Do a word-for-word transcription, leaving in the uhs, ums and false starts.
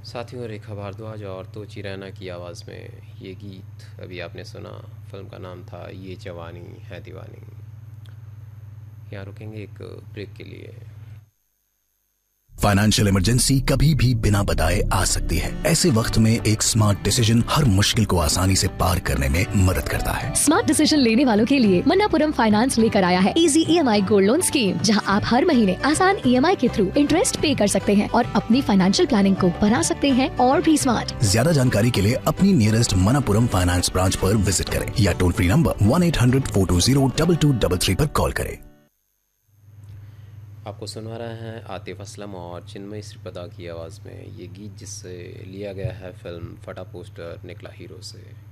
साथियों, रेखा भारद्वाज और तोची रैना की आवाज़ में ये गीत अभी आपने सुना। फिल्म का नाम था ये जवानी है दीवानी। यहाँ रुकेंगे एक ब्रेक के लिए। फाइनेंशियल इमरजेंसी कभी भी बिना बताए आ सकती है। ऐसे वक्त में एक स्मार्ट डिसीजन हर मुश्किल को आसानी से पार करने में मदद करता है। स्मार्ट डिसीजन लेने वालों के लिए मन्नापुरम फाइनेंस लेकर आया है easy EMI gold loan scheme, जहां आप हर महीने आसान ईएमआई के थ्रू इंटरेस्ट पे कर सकते हैं और अपनी फाइनेंशियल प्लानिंग को बना सकते हैं और भी स्मार्ट। ज्यादा जानकारी के लिए अपनी नियरेस्ट मन्नापुरम फाइनेंस ब्रांच पर विजिट करें या toll free number one eight hundred four to zero double two double three पर कॉल करें। आपको सुना रहे हैं आतिफ असलम और चिन्मय श्रीपदा की आवाज़ में ये गीत, जिससे लिया गया है फिल्म फटा पोस्टर निकला हीरो से।